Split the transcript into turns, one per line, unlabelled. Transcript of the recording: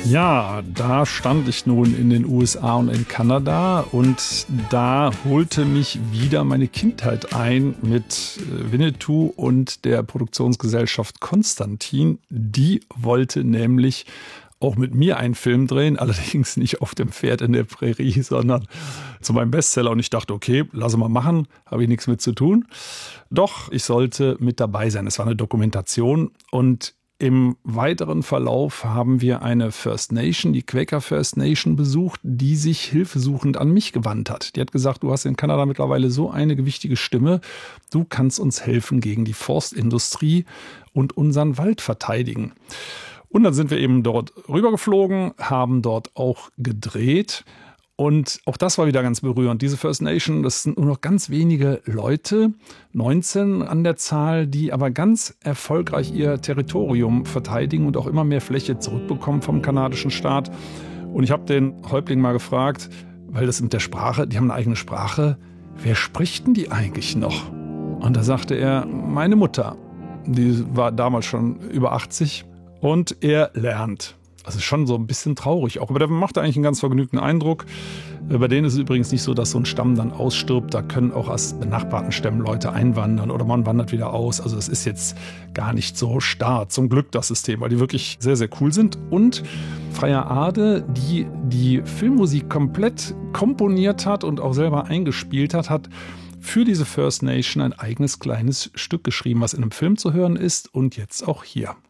Ja, da stand ich nun in den USA und in Kanada und da holte mich wieder meine Kindheit ein mit Winnetou und der Produktionsgesellschaft Konstantin. Die wollte nämlich auch mit mir einen Film drehen, allerdings nicht auf dem Pferd in der Prärie, sondern zu meinem Bestseller. Und ich dachte, okay, lass mal machen, habe ich nichts mit zu tun. Doch, ich sollte mit dabei sein. Es war eine Dokumentation und im weiteren Verlauf haben wir eine First Nation, die Quaker First Nation, besucht, die sich hilfesuchend an mich gewandt hat. Die hat gesagt, du hast in Kanada mittlerweile so eine gewichtige Stimme, du kannst uns helfen gegen die Forstindustrie und unseren Wald verteidigen. Und dann sind wir eben dort rübergeflogen, haben dort auch gedreht. Und auch das war wieder ganz berührend. Diese First Nation, das sind nur noch ganz wenige Leute, 19 an der Zahl, die aber ganz erfolgreich ihr Territorium verteidigen und auch immer mehr Fläche zurückbekommen vom kanadischen Staat. Und ich habe den Häuptling mal gefragt, weil das mit der Sprache, die haben eine eigene Sprache, wer spricht denn die eigentlich noch? Und da sagte er, meine Mutter, die war damals schon über 80 und er lernt. Also schon so ein bisschen traurig auch. Aber der macht eigentlich einen ganz vergnügten Eindruck. Bei denen ist es übrigens nicht so, dass so ein Stamm dann ausstirbt. Da können auch aus benachbarten Stämmen Leute einwandern oder man wandert wieder aus. Also das ist jetzt gar nicht so starr. Zum Glück das System, weil die wirklich sehr, sehr cool sind. Und Freya Ade, die die Filmmusik komplett komponiert hat und auch selber eingespielt hat, hat für diese First Nation ein eigenes kleines Stück geschrieben, was in einem Film zu hören ist und jetzt auch hier.